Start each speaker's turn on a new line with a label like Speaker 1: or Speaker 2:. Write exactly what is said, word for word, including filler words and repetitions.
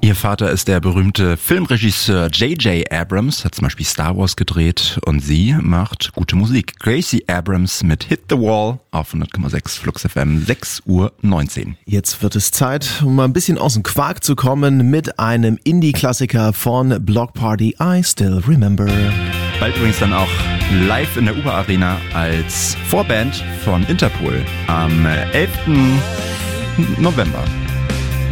Speaker 1: Ihr Vater ist der berühmte Filmregisseur J J Abrams, hat zum Beispiel Star Wars gedreht und sie macht gute Musik. Gracie Abrams mit Hit the Wall auf hundert Komma sechs Flux F M, sechs Uhr neunzehn.
Speaker 2: Jetzt wird es Zeit, um mal ein bisschen aus dem Quark zu kommen mit einem Indie-Klassiker von Block Party, I Still Remember.
Speaker 1: Bald übrigens dann auch live in der U B A Arena als Vorband von Interpol am elften November.